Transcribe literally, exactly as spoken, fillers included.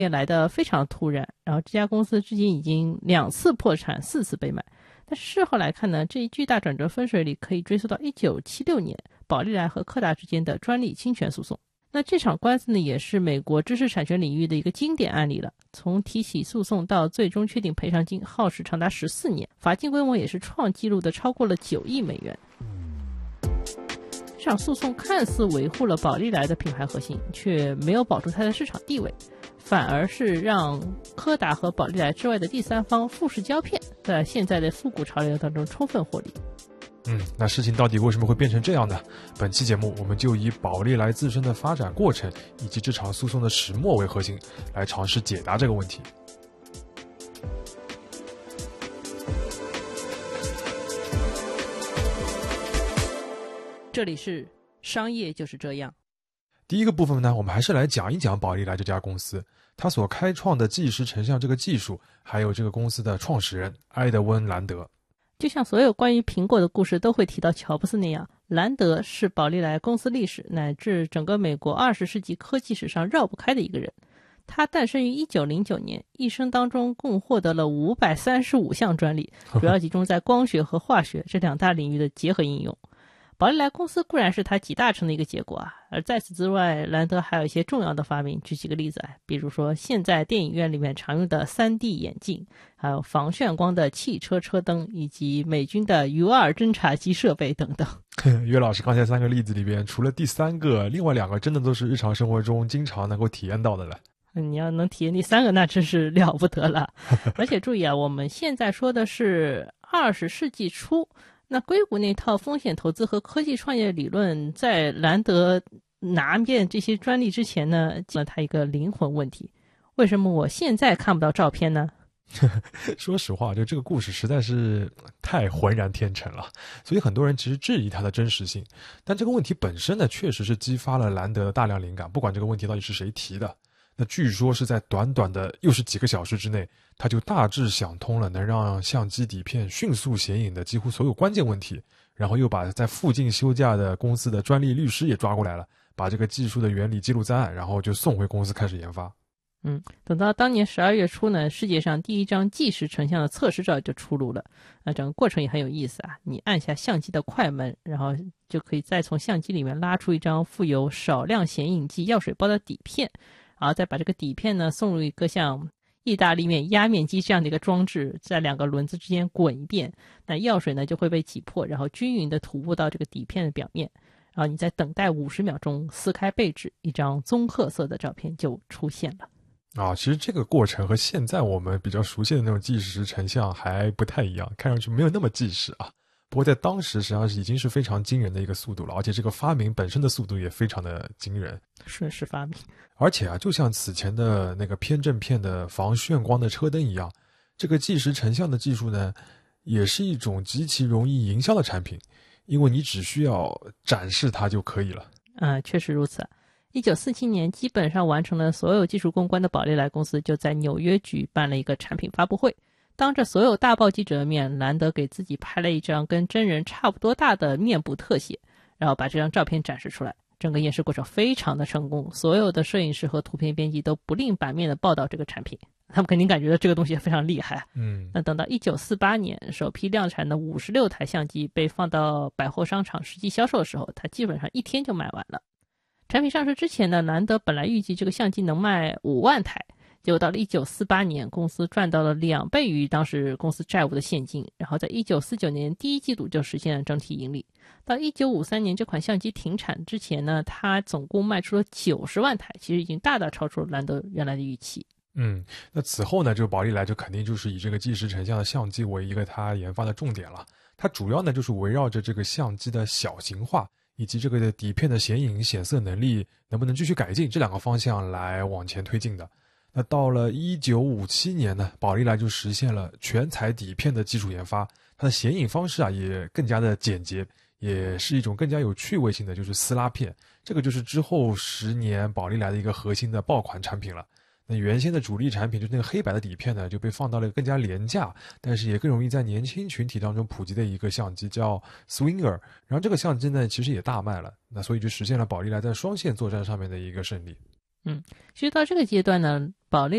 也来得非常突然，然后这家公司至今已经两次破产，四次被卖。但是事后来看呢，这一巨大转折分水岭可以追溯到一九七六年宝丽来和柯达之间的专利侵权诉讼。那这场官司呢，也是美国知识产权领域的一个经典案例了。从提起诉讼到最终确定赔偿金，耗时长达十四年，罚金规模也是创纪录的，超过了九亿美元。这场诉讼看似维护了宝丽来的品牌核心，却没有保住它的市场地位，反而是让柯达和宝丽来之外的第三方富士胶片在现在的复古潮流当中充分获利。 嗯，那事情到底为什么会变成这样呢？本期节目我们就以宝丽来自身的发展过程以及这场诉讼的始末为核心，来尝试解答这个问题。 这里是商业就是这样。 第一个部分呢，我们还是来讲一讲宝丽来这家公司，它所开创的计时成像这个技术，还有这个公司的创始人埃德温·兰德。 就像所有关于苹果的故事都会提到乔布斯那样，兰德是宝丽来公司历史乃至整个美国二十世纪科技史上绕不开的一个人。他诞生于一九零九年，一生当中共获得了五百三十五项专利，主要集中在光学和化学这两大领域的结合应用。宝丽来公司固然是他集大成的一个结果啊，而在此之外，兰德还有一些重要的发明。举几个例子啊，比如说现在电影院里面常用的 三 D 眼镜，还有防眩光的汽车车灯，以及美军的 U 二 侦察机设备等等。 岳老师刚才三个例子里边，除了第三个，另外两个真的都是日常生活中经常能够体验到的了。 你要能体验第三个，那真是了不得了。而且注意啊，我们现在说的是二十世纪初，那硅谷那套风险投资和科技创业理论，在兰德拿遍这些专利之前呢，了他一个灵魂问题：为什么我现在看不到照片呢？ 说实话，就这个故事实在是太浑然天成了，所以很多人其实质疑它的真实性。但这个问题本身呢，确实是激发了兰德的大量灵感，不管这个问题到底是谁提的。那据说是在短短的又是几个小时之内，他就大致想通了能让相机底片迅速显影的几乎所有关键问题，然后又把在附近休假的公司的专利律师也抓过来了，把这个技术的原理记录在案，然后就送回公司开始研发。 嗯，等到当年十二月初呢，世界上第一张计时成像的测试照就出炉了。那整个过程也很有意思啊，你按下相机的快门，然后就可以再从相机里面拉出一张附有少量显影剂药水包的底片，然后再把这个底片呢送入一个像意大利面压面机这样的一个装置，在两个轮子之间滚一遍，那药水呢就会被挤破，然后均匀的涂布到这个底片的表面，然后你再等待五十秒钟，撕开背纸，一张棕褐色的照片就出现了。 啊，其实这个过程和现在我们比较熟悉的那种计时成像还不太一样，看上去没有那么计时啊。不过在当时实际上是已经是非常惊人的一个速度了，而且这个发明本身的速度也非常的惊人。 顺势发明。 而且啊，就像此前的那个偏振片的防眩光的车灯一样，这个计时成像的技术呢，也是一种极其容易营销的产品，因为你只需要展示它就可以了。 啊、嗯，确实如此。一九四七年基本上完成了所有技术攻关的宝丽来公司就在纽约举办了一个产品发布会，当着所有大报记者的面，兰德给自己拍了一张跟真人差不多大的面部特写，然后把这张照片展示出来。整个演示过程非常的成功，所有的摄影师和图片编辑都不吝版面的报道这个产品，他们肯定感觉到这个东西非常厉害。 嗯， 那等到一九四八年首批量产的五十六台相机被放到百货商场实际销售的时候，它基本上一天就卖完了。产品上市之前呢，兰德本来预计这个相机能卖五万台，结果到了一九四八年，公司赚到了两倍于当时公司债务的现金，然后在一九四九年第一季度就实现了整体盈利。到一九五三年这款相机停产之前呢，它总共卖出了九十万台，其实已经大大超出了兰德原来的预期。 嗯，那此后呢，这个宝丽来就肯定就是以这个计时成像的相机为一个它研发的重点了。它主要呢就是围绕着这个相机的小型化以及这个底片的显影显色能力能不能继续改进这两个方向来往前推进的。那到了一九五七年呢，宝丽来就实现了全彩底片的技术研发，它的显影方式啊也更加的简洁，也是一种更加有趣味性的，就是撕拉片。这个就是之后十年宝丽来的一个核心的爆款产品了。那原先的主力产品就是那个黑白的底片呢，就被放到了更加廉价，但是也更容易在年轻群体当中普及的一个相机，叫 Swinger。然后这个相机呢，其实也大卖了，那所以就实现了宝丽来在双线作战上面的一个胜利。 嗯，其实到这个阶段呢，宝丽